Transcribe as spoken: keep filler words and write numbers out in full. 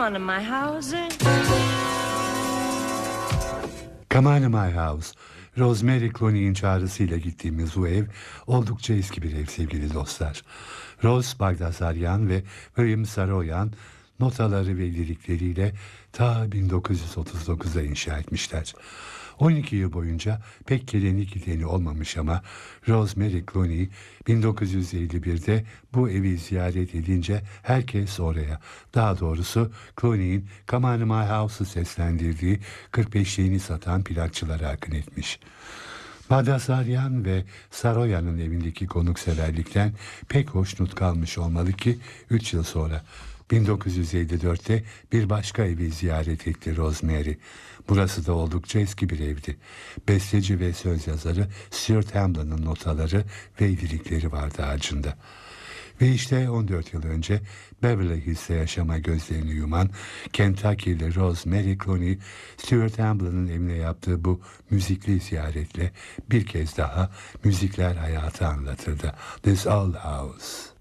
on to my house and... Come on to my house. Rosemary Clooney'in çağrısıyla gittiğimiz bu ev oldukça eski bir ev sevgili dostlar. Rose Bagdasaryan ve William Saroyan notaları ve lirikleriyle ta bin dokuz yüz otuz dokuzda inşa etmişler. on iki yıl boyunca pek geleni gideni olmamış ama Rosemary Clooney bin dokuz yüz elli birde bu evi ziyaret edince herkes oraya, daha doğrusu Clooney'in Come On To My House'u seslendirdiği kırk beşliğini satan plakçılara akın etmiş. Bagdasaryan ve Saroyan'ın evindeki konukseverlikten pek hoşnut kalmış olmalı ki üç yıl sonra bin dokuz yüz elli dörtte bir başka evi ziyaret etti Rosemary. Burası da oldukça eski bir evdi. Besteci ve söz yazarı Stuart Hamblen'ın notaları ve lirikleri vardı ağacında. Ve işte on dört yıl önce Beverly Hills'te yaşama gözlerini yuman Kentucky'li Rosemary Clooney, Stuart Hamblen'ın evine yaptığı bu müzikli ziyaretle bir kez daha müzikler hayatı anlatırdı. This Old House.